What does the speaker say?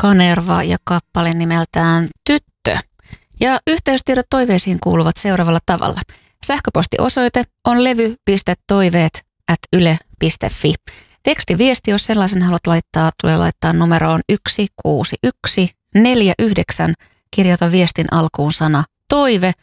Kanerva ja kappale nimeltään Tyttö. Ja yhteystiedot toiveisiin kuuluvat seuraavalla tavalla. Sähköpostiosoite on levy.toiveet@yle.fi. Tekstiviesti, jos sellaisen haluat laittaa, tulee laittaa numeroon 16149. Kirjoita viestin alkuun sana toive